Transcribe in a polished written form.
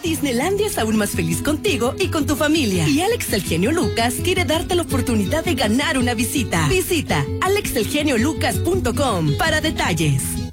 Disneylandia es aún más feliz contigo y con tu familia. Y Alex el Genio Lucas quiere darte la oportunidad de ganar una visita. Visita alexelgeniolucas.com para detalles.